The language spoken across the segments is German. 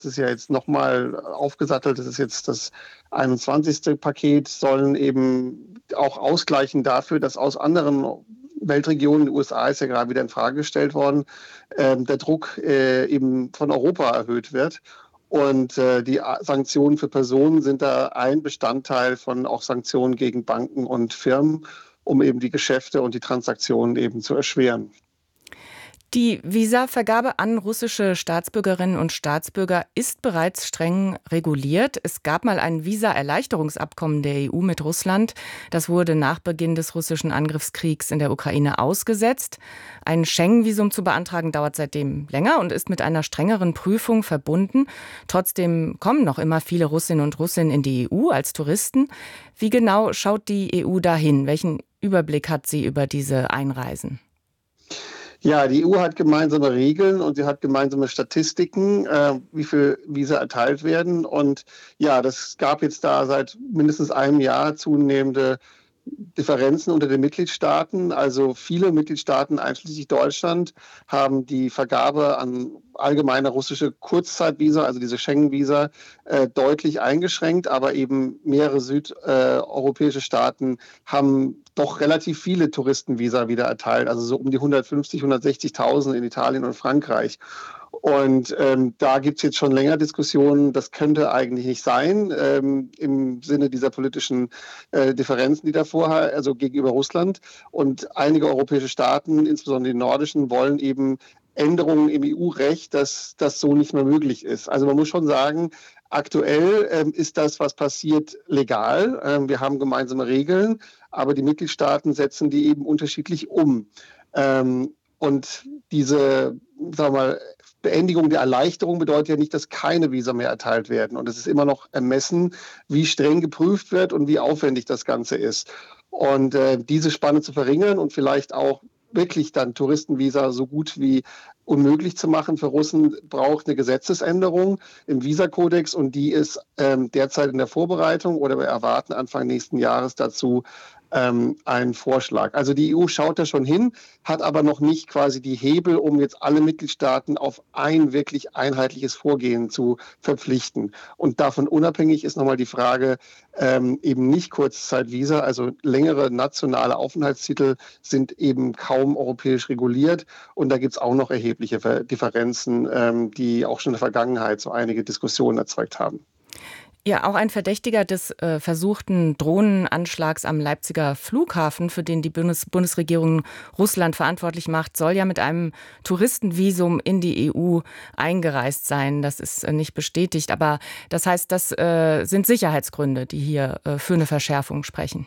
das ist ja jetzt nochmal aufgesattelt, das ist jetzt das 21. Paket, sollen eben auch ausgleichen dafür, dass aus anderen Weltregionen, die USA ist ja gerade wieder in Frage gestellt worden, der Druck eben von Europa erhöht wird. Und die Sanktionen für Personen sind da ein Bestandteil von auch Sanktionen gegen Banken und Firmen, um eben die Geschäfte und die Transaktionen eben zu erschweren. Die Visavergabe an russische Staatsbürgerinnen und Staatsbürger ist bereits streng reguliert. Es gab mal ein Visa-Erleichterungsabkommen der EU mit Russland. Das wurde nach Beginn des russischen Angriffskriegs in der Ukraine ausgesetzt. Ein Schengen-Visum zu beantragen dauert seitdem länger und ist mit einer strengeren Prüfung verbunden. Trotzdem kommen noch immer viele Russinnen und Russen in die EU als Touristen. Wie genau schaut die EU dahin? Welchen Überblick hat sie über diese Einreisen? Ja, die EU hat gemeinsame Regeln und sie hat gemeinsame Statistiken, wie viel Visa erteilt werden. Und ja, das gab jetzt da seit mindestens einem Jahr zunehmende Differenzen unter den Mitgliedstaaten. Also viele Mitgliedstaaten, einschließlich Deutschland, haben die Vergabe an allgemeine russische Kurzzeitvisa, also diese Schengen-Visa, deutlich eingeschränkt. Aber eben mehrere südeuropäische Staaten haben doch relativ viele Touristenvisa wieder erteilt, also so um die 150.000, 160.000 in Italien und Frankreich. Und da gibt es jetzt schon länger Diskussionen, das könnte eigentlich nicht sein, im Sinne dieser politischen Differenzen, die davor, also gegenüber Russland. Und einige europäische Staaten, insbesondere die nordischen, wollen eben Änderungen im EU-Recht, dass das so nicht mehr möglich ist. Also man muss schon sagen, aktuell ist das, was passiert, legal. Wir haben gemeinsame Regeln, aber die Mitgliedstaaten setzen die eben unterschiedlich um. Und diese, sagen wir mal, Beendigung der Erleichterung bedeutet ja nicht, dass keine Visa mehr erteilt werden. Und es ist immer noch ermessen, wie streng geprüft wird und wie aufwendig das Ganze ist. Und diese Spanne zu verringern und vielleicht auch wirklich dann Touristenvisa so gut wie unmöglich zu machen für Russen, braucht eine Gesetzesänderung im Visakodex und die ist derzeit in der Vorbereitung oder wir erwarten Anfang nächsten Jahres dazu einen Vorschlag. Also die EU schaut da schon hin, hat aber noch nicht quasi die Hebel, um jetzt alle Mitgliedstaaten auf ein wirklich einheitliches Vorgehen zu verpflichten. Und davon unabhängig ist nochmal die Frage, eben nicht Kurzzeitvisa, also längere nationale Aufenthaltstitel sind eben kaum europäisch reguliert. Und da gibt es auch noch erhebliche Differenzen, die auch schon in der Vergangenheit so einige Diskussionen erzeugt haben. Ja, auch ein Verdächtiger des versuchten Drohnenanschlags am Leipziger Flughafen, für den die Bundesregierung Russland verantwortlich macht, soll ja mit einem Touristenvisum in die EU eingereist sein. Das ist nicht bestätigt, aber das heißt, das sind Sicherheitsgründe, die hier für eine Verschärfung sprechen.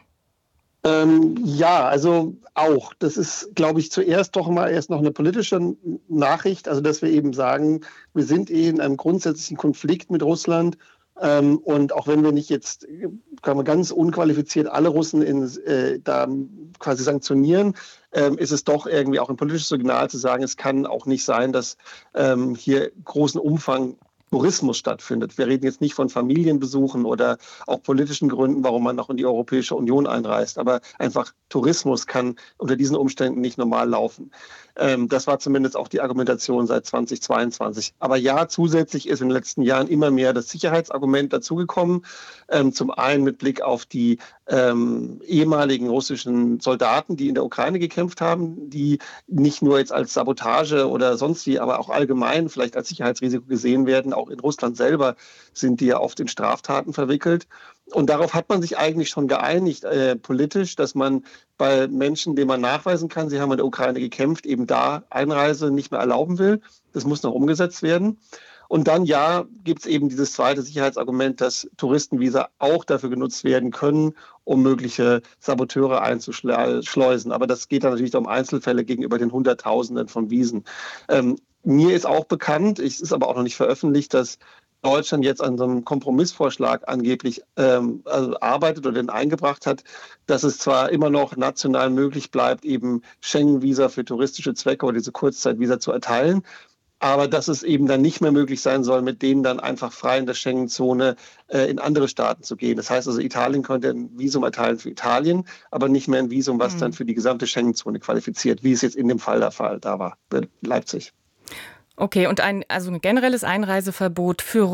Ja, also auch. Das ist, glaube ich, zuerst doch mal erst noch eine politische Nachricht, also dass wir eben sagen, wir sind in einem grundsätzlichen Konflikt mit Russland. Und auch wenn wir nicht jetzt kann man ganz unqualifiziert alle Russen da quasi sanktionieren, ist es doch irgendwie auch ein politisches Signal zu sagen, es kann auch nicht sein, dass hier großen Umfang Tourismus stattfindet. Wir reden jetzt nicht von Familienbesuchen oder auch politischen Gründen, warum man noch in die Europäische Union einreist. Aber einfach Tourismus kann unter diesen Umständen nicht normal laufen. Das war zumindest auch die Argumentation seit 2022. Aber ja, zusätzlich ist in den letzten Jahren immer mehr das Sicherheitsargument dazugekommen. Zum einen mit Blick auf die ehemaligen russischen Soldaten, die in der Ukraine gekämpft haben, die nicht nur jetzt als Sabotage oder sonst wie, aber auch allgemein vielleicht als Sicherheitsrisiko gesehen werden. Auch in Russland selber sind die ja oft in Straftaten verwickelt. Und darauf hat man sich eigentlich schon geeinigt, politisch, dass man bei Menschen, denen man nachweisen kann, sie haben in der Ukraine gekämpft, eben da Einreise nicht mehr erlauben will. Das muss noch umgesetzt werden. Und dann, ja, gibt es eben dieses zweite Sicherheitsargument, dass Touristenvisa auch dafür genutzt werden können, um mögliche Saboteure einzuschleusen. Aber das geht dann natürlich um Einzelfälle gegenüber den Hunderttausenden von Visen. Mir ist auch bekannt, es ist aber auch noch nicht veröffentlicht, dass Deutschland jetzt an so einem Kompromissvorschlag angeblich also arbeitet oder den eingebracht hat, dass es zwar immer noch national möglich bleibt, eben Schengen-Visa für touristische Zwecke oder diese Kurzzeitvisa zu erteilen, aber dass es eben dann nicht mehr möglich sein soll, mit denen dann einfach frei in der Schengen-Zone in andere Staaten zu gehen. Das heißt also, Italien könnte ein Visum erteilen für Italien, aber nicht mehr ein Visum, was dann für die gesamte Schengen-Zone qualifiziert, wie es jetzt in dem Fall da war, Leipzig. Okay, und also ein generelles Einreiseverbot für